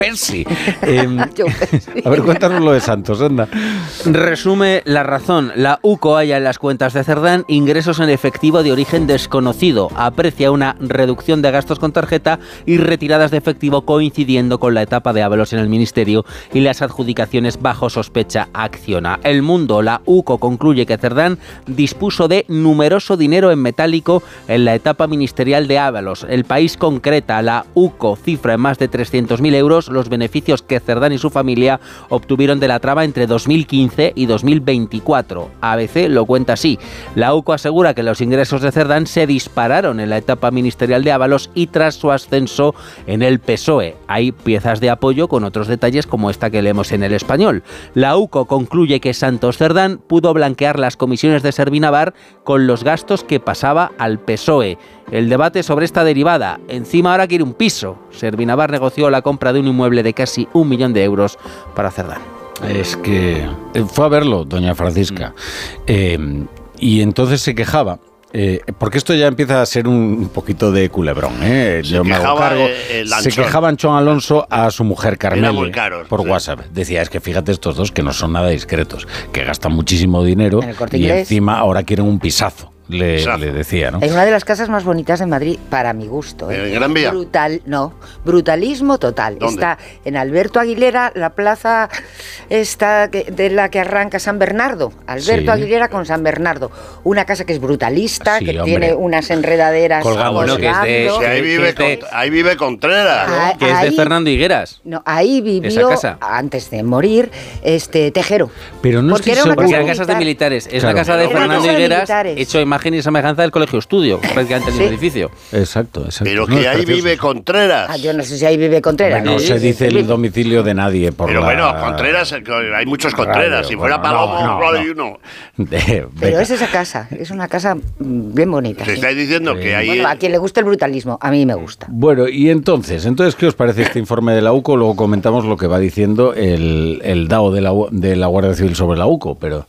Pesci. A ver, cuéntanos lo de Santos, anda. Resume La Razón. La UCO halla en las cuentas de Cerdán ingresos en efectivo de origen desconocido. Aprecia una reducción de gastos con tarjeta y retiradas de efectivo coincidiendo con la etapa de Ábalos en el Ministerio y las adjudicaciones bajo sospecha Acciona. El Mundo. La UCO concluye que Cerdán dispuso de numeroso dinero en metálico en la etapa ministerial de Ábalos. El País concreta. La UCO cifra en más de 300.000 euros los beneficios que Cerdán y su familia obtuvieron de la trama entre 2015 y 2024. ABC lo cuenta así. La UCO asegura que los ingresos de Cerdán se dispararon en la etapa ministerial de Ábalos y tras su ascenso en el PSOE. Hay piezas de apoyo con otros detalles como esta que leemos en El Español. La UCO concluye que Santos Cerdán pudo blanquear las comisiones de Servinavar con los gastos que pasaba al PSOE. El debate sobre esta derivada. Encima ahora quiere un piso. Servinavar negoció la compra de un inmueble de casi 1 millón de euros para Cerdán. Es que fue a verlo, doña Francisca, y entonces se quejaba. Porque esto ya empieza a ser un poquito de culebrón, Yo me hago cargo. Se quejaba Anchón Alonso a su mujer Carmele por WhatsApp. Decía, es que fíjate estos dos que no son nada discretos, que gastan muchísimo dinero y encima ahora quieren un pisazo. Le decía, ¿no? Es una de las casas más bonitas de Madrid, para mi gusto. ¿En Gran Vía? Brutalismo total. ¿Dónde? Está en Alberto Aguilera, la plaza esta de la que arranca San Bernardo. Alberto Aguilera con San Bernardo. Una casa que es brutalista, que tiene unas enredaderas colgando. Ahí vive Contreras, ¿no? Que es de Fernando Higueras. No, ahí vivió, antes de morir, Tejero. Pero no estoy seguro. Porque eran casas de militares. Es la casa de Fernando Higueras, hecho imagen y semejanza del Colegio Estudio, prácticamente el mismo edificio. Exacto. Pero que ahí vive Contreras. Yo no sé si ahí vive Contreras. No se dice el domicilio de nadie. Pero bueno, Contreras, hay muchos Contreras. Si fuera Palomo, hay uno. Pero es esa casa, es una casa bien bonita. Se está diciendo que hay... Bueno, a quien le gusta el brutalismo, a mí me gusta. Bueno, y entonces ¿qué os parece este informe de la UCO? Luego comentamos lo que va diciendo el DAO de la Guardia Civil sobre la UCO, pero...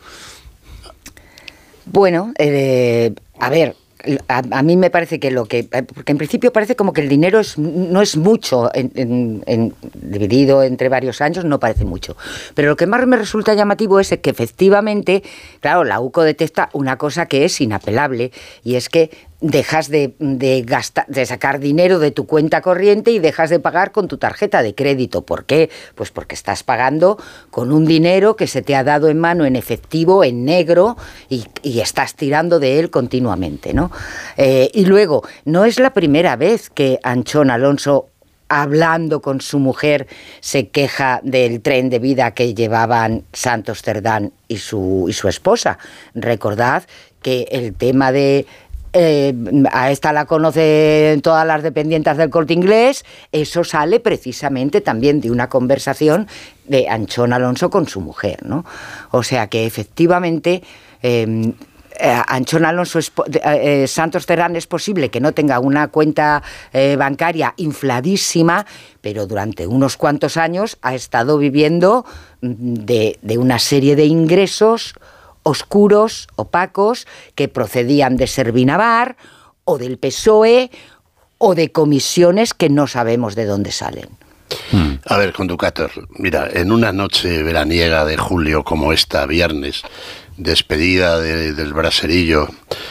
Bueno, a ver, a mí me parece que porque en principio parece como que el dinero no es mucho, dividido entre varios años no parece mucho, pero lo que más me resulta llamativo es que efectivamente, claro, la UCO detecta una cosa que es inapelable, y es que dejas de gastar, de sacar dinero de tu cuenta corriente y dejas de pagar con tu tarjeta de crédito. ¿Por qué? Pues porque estás pagando con un dinero que se te ha dado en mano en efectivo, en negro, y estás tirando de él continuamente, ¿no? Y luego, no es la primera vez que Anchón Alonso, hablando con su mujer, se queja del tren de vida que llevaban Santos Cerdán y su esposa. Recordad que el tema de... a esta la conocen todas las dependientes del Corte Inglés. Eso sale precisamente también de una conversación de Anchón Alonso con su mujer, ¿no? O sea que efectivamente Anchón Alonso, Santos Cerdán, es posible que no tenga una cuenta bancaria infladísima, pero durante unos cuantos años ha estado viviendo de una serie de ingresos oscuros, opacos, que procedían de Servinavar o del PSOE o de comisiones que no sabemos de dónde salen. A ver, conductor, mira, en una noche veraniega de julio como esta, viernes, despedida del braserillo,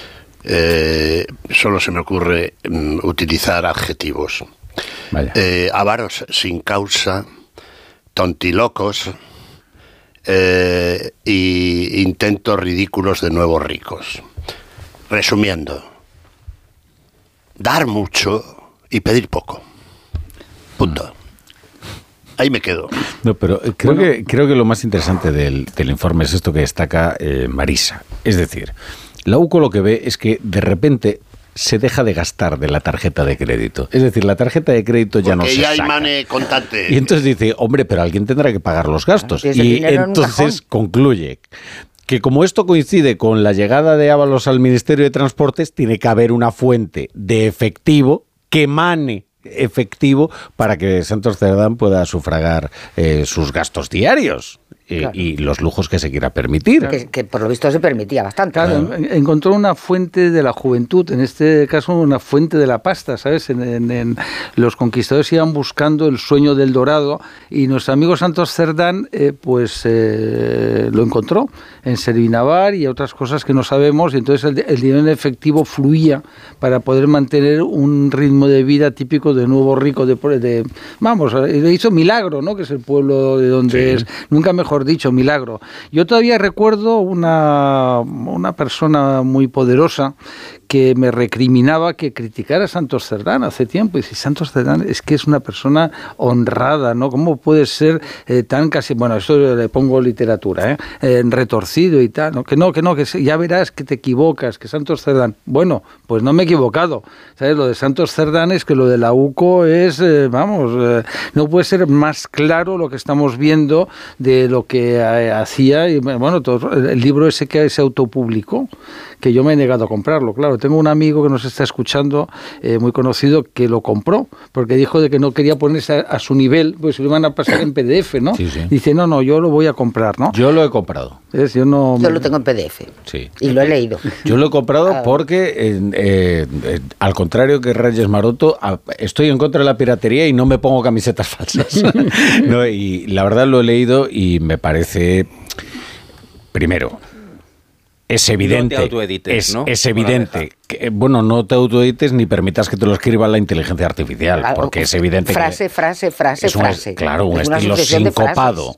solo se me ocurre utilizar adjetivos. Avaros sin causa, tontilocos, y intentos ridículos de nuevos ricos. Resumiendo, dar mucho y pedir poco. Punto. Ahí me quedo. No, pero creo que lo más interesante del informe es esto que destaca Marisa. Es decir, la UCO lo que ve es que de repente se deja de gastar de la tarjeta de crédito. Es decir, la tarjeta de crédito ya no se saca. Porque ya hay money contante. Y entonces dice, hombre, pero alguien tendrá que pagar los gastos. Y entonces concluye que como esto coincide con la llegada de Ábalos al Ministerio de Transportes, tiene que haber una fuente de efectivo que emane efectivo para que Santos Cerdán pueda sufragar sus gastos diarios. y los lujos que se quiera permitir. Que por lo visto se permitía bastante. Claro, encontró una fuente de la juventud, en este caso una fuente de la pasta, ¿sabes? En los conquistadores iban buscando el sueño del dorado y nuestro amigo Santos Cerdán lo encontró en Servinavar y otras cosas que no sabemos, y entonces el dinero en efectivo fluía para poder mantener un ritmo de vida típico de Nuevo Rico, le hizo Milagro, ¿no? Que es el pueblo de donde es, nunca mejor dicho, Milagro. Yo todavía recuerdo una persona muy poderosa que me recriminaba que criticara a Santos Cerdán hace tiempo. Y dice, Santos Cerdán es que es una persona honrada, ¿no? ¿Cómo puede ser tan casi, bueno, eso le pongo literatura, retorcido y tal, ¿no? Que ya verás que te equivocas, que Santos Cerdán, bueno, pues no me he equivocado, ¿sabes? Lo de Santos Cerdán es que lo de la UCO es, no puede ser más claro lo que estamos viendo de lo que hacía, y bueno, todo, el libro ese que se autopublicó, que yo me he negado a comprarlo, claro. Tengo un amigo que nos está escuchando, muy conocido, que lo compró, porque dijo de que no quería ponerse a su nivel, pues se lo iban a pasar en PDF, ¿no? Sí. Dice, no, yo lo voy a comprar, ¿no? Yo lo he comprado. Yo lo tengo en PDF. Sí. Y lo he leído. Yo lo he comprado porque, al contrario que Reyes Maroto, estoy en contra de la piratería y no me pongo camisetas falsas. No, y la verdad lo he leído y me parece, primero, es evidente, no te autoedites, ¿no? Es evidente que, bueno, no te autoedites ni permitas que te lo escriba la inteligencia artificial, porque es evidente frase. Claro, un estilo sincopado,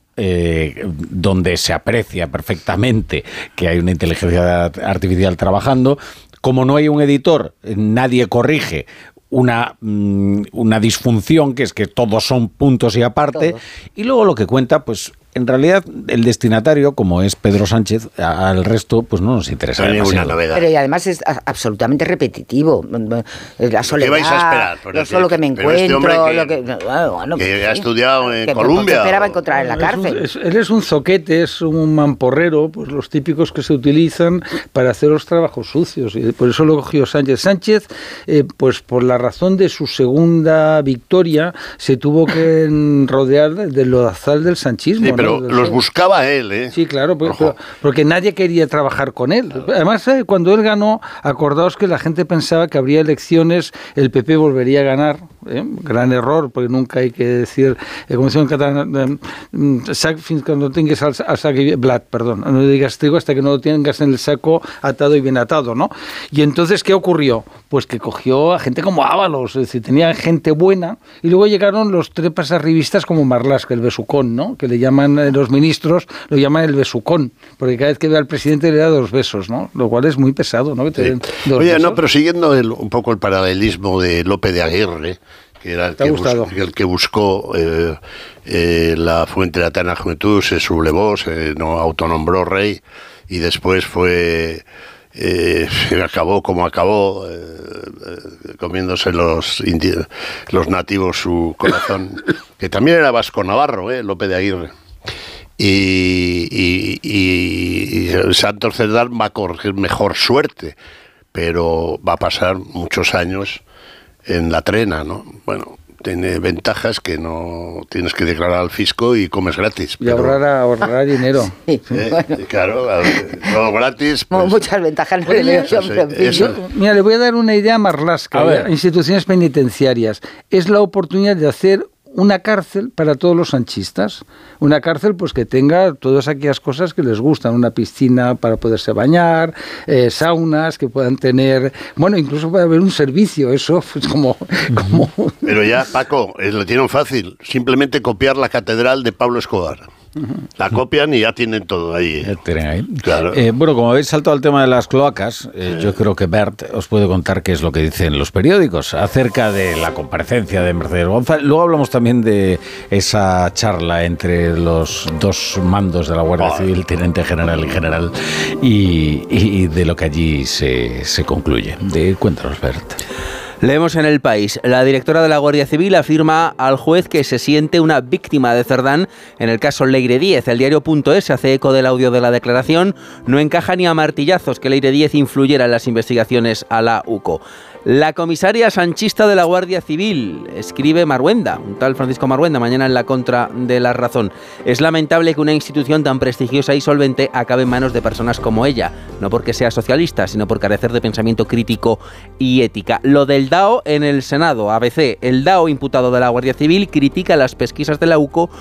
donde se aprecia perfectamente que hay una inteligencia artificial trabajando. Como no hay un editor, nadie corrige una disfunción, que es que todos son puntos y aparte, y luego lo que cuenta, pues en realidad el destinatario, como es Pedro Sánchez, al resto pues no nos interesa demasiado. Pero y además es absolutamente repetitivo. La soledad, ¿Qué vais a esperar? Porque solo que me encuentro, que ha estudiado en Columbia. ¿Qué esperaba encontrar en la cárcel? Él es un zoquete, es un mamporrero, pues los típicos que se utilizan para hacer los trabajos sucios, y por eso lo cogió Sánchez. Sánchez, pues por la razón de su segunda victoria, se tuvo que rodear del lodazal del sanchismo. Sí, pero los buscaba él, ¿eh? Sí, claro, porque nadie quería trabajar con él. Además, cuando él ganó, acordaos que la gente pensaba que habría elecciones, el PP volvería a ganar. Gran error, porque nunca hay que decir, como decía en catalán, cuando tengas al saco blat, perdón, no digas trigo hasta que no lo tengas en el saco atado y bien atado, ¿no? Y entonces, ¿qué ocurrió? Pues que cogió a gente como Ábalos, es decir, tenía gente buena, y luego llegaron los trepas arribistas como Marlaska, el besucón, ¿no? Que le llaman los ministros, lo llaman el besucón, porque cada vez que ve al presidente le da 2 besos, ¿no? Lo cual es muy pesado, ¿no? Que te den 2 Oye, besos. no, pero siguiendo un poco el paralelismo de Lope de Aguirre, que era el que buscó la fuente de la eterna juventud, se sublevó, se autonombró rey, y después acabó como acabó, comiéndose los nativos su corazón, que también era vasco-navarro, Lope de Aguirre. Y Santos Cerdán va a corregir mejor suerte, pero va a pasar muchos años en la trena, ¿no? Bueno, tiene ventajas que no tienes que declarar al fisco y comes gratis. Y ahorrar dinero. Sí, bueno. Claro, todo gratis. Pues, muchas ventajas. Mira, le voy a dar una idea a Marlaska, instituciones penitenciarias. Es la oportunidad de hacer una cárcel para todos los sanchistas, una cárcel pues que tenga todas aquellas cosas que les gustan, una piscina para poderse bañar, saunas que puedan tener, bueno, incluso puede haber un servicio, eso pues como... Pero ya, Paco, lo tienen fácil, simplemente copiar la catedral de Pablo Escobar. La copian y ya tienen todo ahí. Claro. Bueno, como habéis saltado al tema de las cloacas, yo creo que Bert os puede contar qué es lo que dicen los periódicos acerca de la comparecencia de Mercedes González. Luego hablamos también de esa charla entre los 2 mandos de la Guardia Civil, teniente general y general, y de lo que allí se concluye. Cuéntanos, Bert. Leemos en El País. La directora de la Guardia Civil afirma al juez que se siente una víctima de Cerdán en el caso Leire Díez. El diario.es hace eco del audio de la declaración. No encaja ni a martillazos que Leire Díez influyera en las investigaciones a la UCO. La comisaria sanchista de la Guardia Civil, escribe Marhuenda, un tal Francisco Marhuenda, mañana en La Contra de La Razón. Es lamentable que una institución tan prestigiosa y solvente acabe en manos de personas como ella, no porque sea socialista, sino por carecer de pensamiento crítico y ética. Lo del DAO en el Senado, ABC, el DAO imputado de la Guardia Civil critica las pesquisas de la UCO